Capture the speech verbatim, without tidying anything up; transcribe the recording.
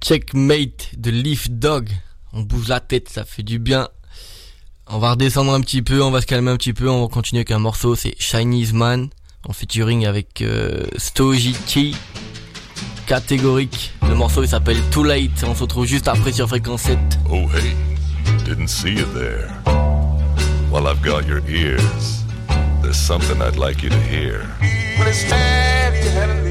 Checkmate de Leaf Dog. On bouge la tête, ça fait du bien. On va redescendre un petit peu, on va se calmer un petit peu, on va continuer avec un morceau, c'est Chinese Man, en featuring avec euh, Stojichi. Catégorique. Le morceau il s'appelle Too Late, on se retrouve juste après sur Fréquence sept. Oh hey, didn't see you there. Well, I've got your ears. There's something I'd like you to hear. Well, it's time you haven't